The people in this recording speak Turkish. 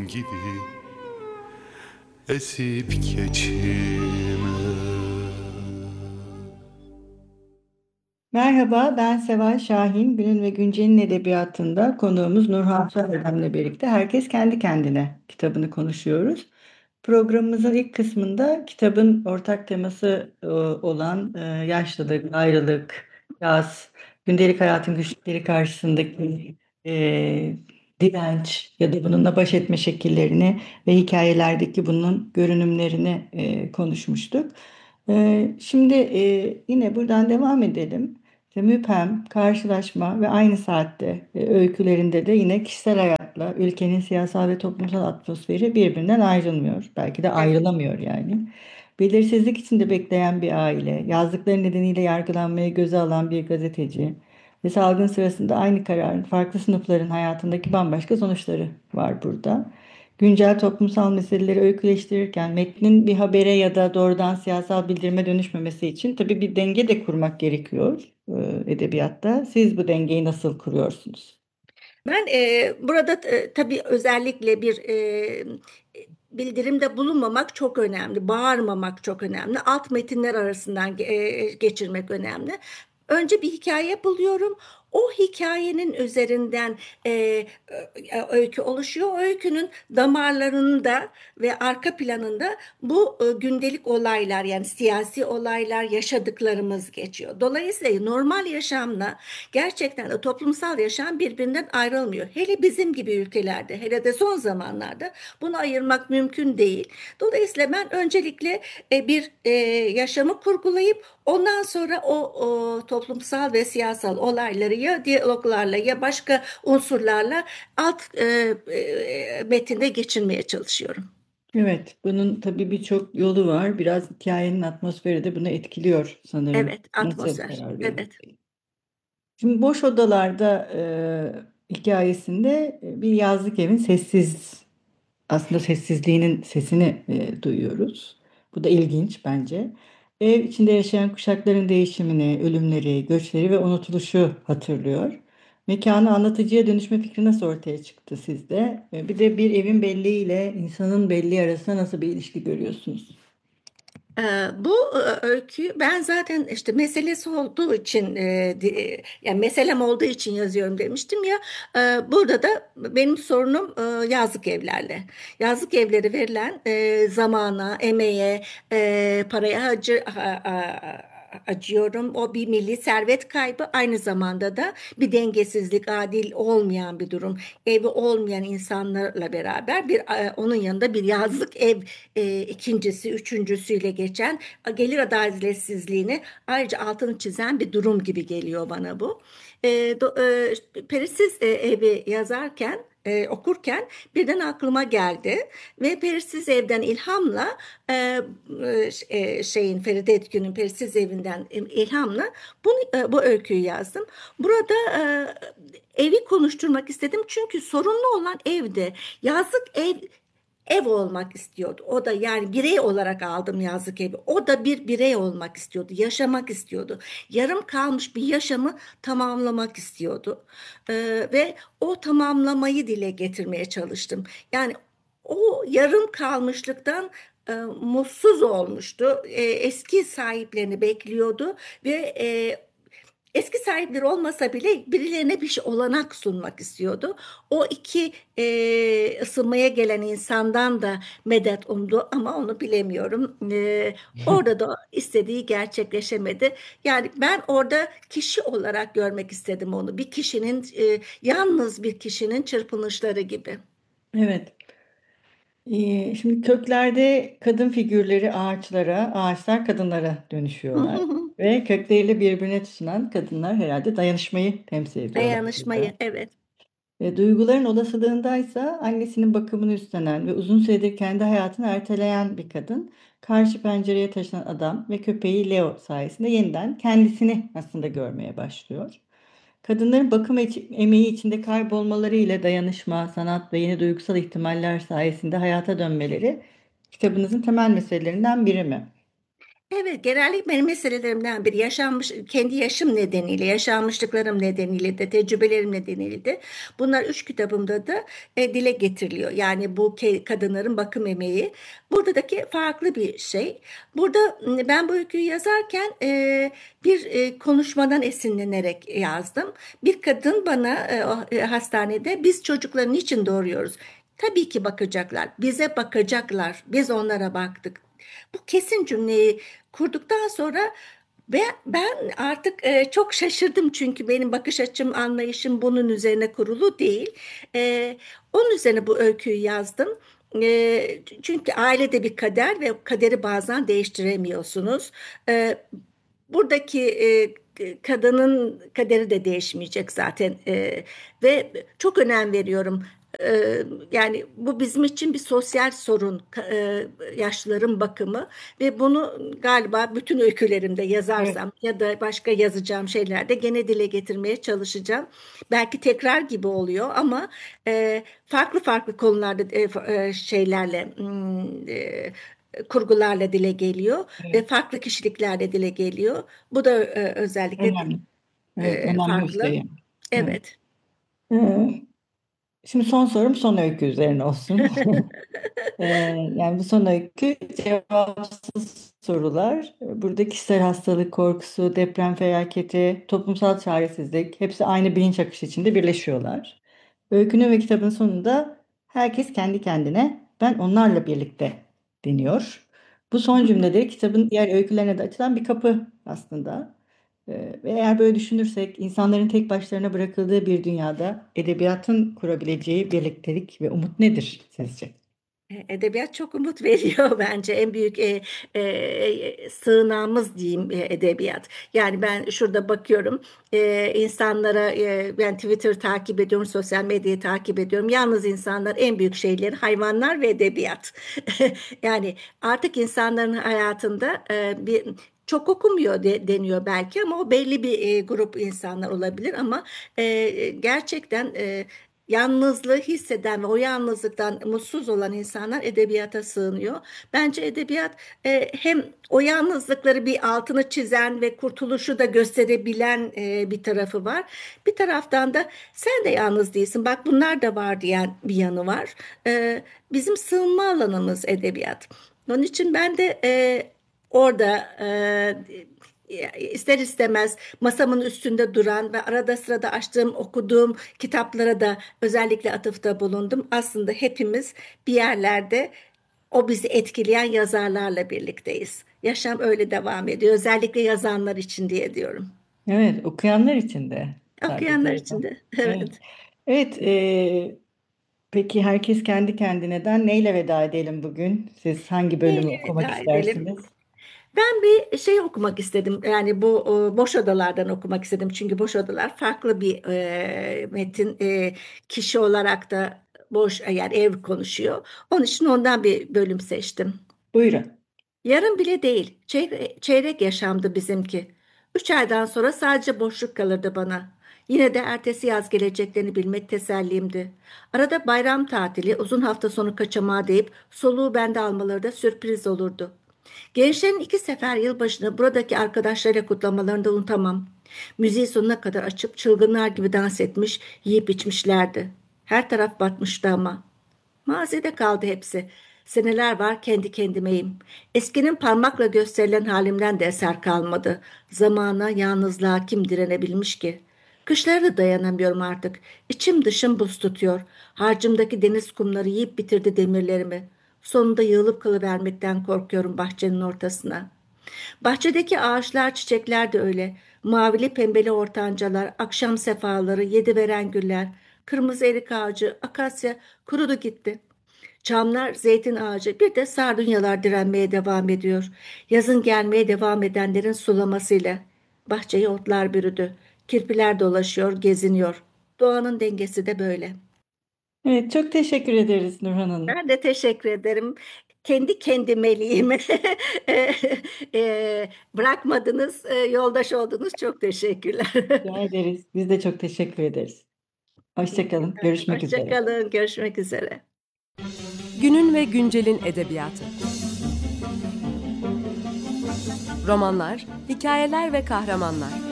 gibi esip geçime. Merhaba, ben Seval Şahin. Günün ve Güncel'in edebiyatında konuğumuz Nurhan Erdem'le birlikte Herkes Kendi Kendine kitabını konuşuyoruz. Programımızın ilk kısmında kitabın ortak teması olan yaşlılık, ayrılık, yaz, gündelik hayatın güçlükleri karşısındaki e, direnç ya da bununla baş etme şekillerini ve hikayelerdeki bunun görünümlerini konuşmuştuk. Şimdi yine buradan devam edelim. İşte müphem, karşılaşma ve aynı saatte öykülerinde de yine kişisel hayatla ülkenin siyasal ve toplumsal atmosferi birbirinden ayrılmıyor. Belki de Evet. ayrılamıyor yani. Belirsizlik içinde bekleyen bir aile, yazdıkları nedeniyle yargılanmaya göze alan bir gazeteci ve salgın sırasında aynı kararın farklı sınıfların hayatındaki bambaşka sonuçları var burada. Güncel toplumsal meseleleri öyküleştirirken metnin bir habere ya da doğrudan siyasal bildirime dönüşmemesi için tabii bir denge de kurmak gerekiyor edebiyatta. Siz bu dengeyi nasıl kuruyorsunuz? Ben burada tabii özellikle bir bildirimde bulunmamak çok önemli, bağırmamak çok önemli, alt metinler arasından geçirmek önemli. Önce bir hikaye buluyorum. O hikayenin üzerinden öykü oluşuyor. O öykünün damarlarında ve arka planında bu gündelik olaylar yani siyasi olaylar yaşadıklarımız geçiyor. Dolayısıyla normal yaşamla gerçekten de toplumsal yaşam birbirinden ayrılmıyor. Hele bizim gibi ülkelerde, hele de son zamanlarda bunu ayırmak mümkün değil. Dolayısıyla ben öncelikle bir yaşamı kurgulayıp ondan sonra o toplumsal ve siyasal olayları ya diyaloglarla ya başka unsurlarla alt metinde geçirmeye çalışıyorum. Evet, bunun tabii birçok yolu var. Biraz hikayenin atmosferi de bunu etkiliyor sanırım. Evet, Nasıl atmosfer. karar veriyorsunuz? Evet. Şimdi Boş Odalarda hikayesinde bir yazlık evin aslında sessizliğinin sesini duyuyoruz. Bu da ilginç bence. Ev içinde yaşayan kuşakların değişimini, ölümleri, göçleri ve unutuluşu hatırlıyor. Mekanı anlatıcıya dönüşme fikri nasıl ortaya çıktı sizde? Bir de bir evin belleğiyle insanın belleği arasında nasıl bir ilişki görüyorsunuz? Bu öyküyü ben zaten işte meselesi olduğu için yani meselem olduğu için yazıyorum demiştim ya. Burada da benim sorunum yazlık evlerle. Yazlık evleri verilen zamana, emeğe, paraya acıyorum. O bir milli servet kaybı, aynı zamanda da bir dengesizlik, adil olmayan bir durum. Evi olmayan insanlarla beraber onun yanında bir yazlık ev ikincisi, üçüncüsüyle geçen gelir adaletsizliğini ayrıca altını çizen bir durum gibi geliyor bana bu. Perisiz evi yazarken okurken birden aklıma geldi ve Perisiz Ev'den ilhamla Feride Edgün'ün Perisiz Evi'nden ilhamla bu öyküyü yazdım. Burada evi konuşturmak istedim çünkü sorunlu olan evde. Yazlık ev olmak istiyordu. O da yani birey olarak aldım yazlık evi. O da bir birey olmak istiyordu, yaşamak istiyordu. Yarım kalmış bir yaşamı tamamlamak istiyordu. Ve o tamamlamayı dile getirmeye çalıştım. Yani o yarım kalmışlıktan mutsuz olmuştu. Eski sahiplerini bekliyordu ve eski sahipleri olmasa bile birilerine bir şey olanak sunmak istiyordu. O iki ısınmaya gelen insandan da medet umdu ama onu bilemiyorum. Orada da istediği gerçekleşemedi. Yani ben orada kişi olarak görmek istedim onu. Bir kişinin yalnız bir kişinin çırpınışları gibi. Evet. Şimdi köklerde kadın figürleri ağaçlara, ağaçlar kadınlara dönüşüyorlar. Ve kökleriyle birbirine tutunan kadınlar herhalde dayanışmayı temsil ediyorlar burada. Dayanışmayı, evet. Duyguların olasılığındaysa annesinin bakımını üstlenen ve uzun süredir kendi hayatını erteleyen bir kadın, karşı pencereye taşınan adam ve köpeği Leo sayesinde yeniden kendisini aslında görmeye başlıyor. Kadınların emeği içinde kaybolmaları ile dayanışma, sanat ve yeni duygusal ihtimaller sayesinde hayata dönmeleri kitabınızın temel meselelerinden biri mi? Evet, genellikle benim meselelerimden biri yaşanmış, kendi yaşım nedeniyle, yaşanmışlıklarım nedeniyle de, tecrübelerim nedeniyle de bunlar üç kitabımda da dile getiriliyor. Yani bu kadınların bakım emeği. Buradaki farklı bir şey. Burada ben bu öyküyü yazarken bir konuşmadan esinlenerek yazdım. Bir kadın bana hastanede biz çocukları niçin doğuruyoruz? Tabii ki bakacaklar. Bize bakacaklar. Biz onlara baktık. Bu kesin cümleyi kurduktan sonra ben artık çok şaşırdım çünkü benim bakış açım, anlayışım bunun üzerine kurulu değil. E, Onun üzerine bu öyküyü yazdım. Çünkü ailede bir kader ve kaderi bazen değiştiremiyorsunuz. E, Buradaki kadının kaderi de değişmeyecek zaten. Ve çok önem veriyorum. Yani bu bizim için bir sosyal sorun, yaşlıların bakımı ve bunu galiba bütün öykülerimde Evet, yazarsam ya da başka yazacağım şeylerde gene dile getirmeye çalışacağım. Belki tekrar gibi oluyor ama farklı farklı konularda şeylerle kurgularla dile geliyor ve evet. farklı kişiliklerle dile geliyor. Bu da özellikle Önemli. Evet, önemli bir şey farklı. yani. Evet. Evet. Ee, Şimdi son sorum son öykü üzerine olsun. Ee, Yani bu son öykü cevapsız sorular. Burada kişisel hastalık, korkusu, deprem felaketi, toplumsal çaresizlik hepsi aynı bilinç akışı içinde birleşiyorlar. Öykünün ve kitabın sonunda herkes kendi kendine ben onlarla birlikte deniyor. Bu son cümleleri kitabın diğer öykülerine de açılan bir kapı aslında. Ve eğer böyle düşünürsek insanların tek başlarına bırakıldığı bir dünyada edebiyatın kurabileceği birliktelik ve umut nedir sizce? Edebiyat çok umut veriyor bence. En büyük sığınağımız diyeyim edebiyat. Yani ben şurada bakıyorum insanlara ben Twitter takip ediyorum, sosyal medyayı takip ediyorum. Yalnız insanlar en büyük şeyleri hayvanlar ve edebiyat. Yani artık insanların hayatında çok okumuyor deniyor belki ama o belli bir grup insanlar olabilir ama gerçekten yalnızlığı hisseden ve o yalnızlıktan mutsuz olan insanlar edebiyata sığınıyor. Bence edebiyat hem o yalnızlıkları bir altını çizen ve kurtuluşu da gösterebilen bir tarafı var. Bir taraftan da sen de yalnız değilsin. Bak bunlar da var diyen bir yanı var. Bizim sığınma alanımız edebiyat. Onun için ben de orada ister istemez masamın üstünde duran ve arada sırada açtığım, okuduğum kitaplara da özellikle atıfta bulundum. Aslında hepimiz bir yerlerde o bizi etkileyen yazarlarla birlikteyiz. Yaşam öyle devam ediyor. Özellikle yazanlar için diye diyorum. Evet, okuyanlar için de Okuyanlar sadece. için de. Evet. Evet. Evet, peki herkes kendi kendineden neyle veda edelim bugün? Siz hangi bölümü Neyle okumak veda edelim? istersiniz? Ben bir şey okumak istedim. Yani bu boş odalardan okumak istedim. Çünkü boş odalar farklı bir metin. Kişi olarak da boş yani ev konuşuyor. Onun için ondan bir bölüm seçtim. Buyurun. Yarın bile değil. Çeyrek yaşamdı bizimki. 3 aydan sonra sadece boşluk kalırdı bana. Yine de ertesi yaz geleceklerini bilmek tesellimdi. Arada bayram tatili, uzun hafta sonu kaçamağı deyip soluğu bende almaları da sürpriz olurdu. Gençlerin 2 sefer yılbaşını buradaki arkadaşlarıyla kutlamalarını da unutamam. Müziği sonuna kadar açıp çılgınlar gibi dans etmiş, yiyip içmişlerdi. Her taraf batmıştı ama. Mazide kaldı hepsi. Seneler var kendi kendimeyim. Eskinin parmakla gösterilen halimden de eser kalmadı. Zamana, yalnızlığa kim direnebilmiş ki? Kışlara da dayanamıyorum artık. İçim dışım buz tutuyor. Harcımdaki deniz kumları yiyip bitirdi demirlerimi. Sonunda yığılıp kalıvermekten korkuyorum bahçenin ortasına. Bahçedeki ağaçlar, çiçekler de öyle. Mavili pembeli ortancalar, akşam sefaları, yedi veren güller, kırmızı erik ağacı, akasya kurudu gitti. Çamlar, zeytin ağacı, bir de sardunyalar direnmeye devam ediyor. Yazın gelmeye devam edenlerin sulamasıyla. Bahçeyi otlar bürüdü. Kirpiler dolaşıyor, geziniyor. Doğanın dengesi de böyle. Evet, çok teşekkür ederiz Nurhan Hanım. Ben de teşekkür ederim. Kendi kendimeliyimi bırakmadınız, yoldaş oldunuz. Çok teşekkürler. Rica ederiz. Biz de çok teşekkür ederiz. İyi Hoşça kalın. günler. Görüşmek Hoşça üzere. kalın. Görüşmek üzere. Günün ve güncelin edebiyatı. Romanlar, hikayeler ve kahramanlar.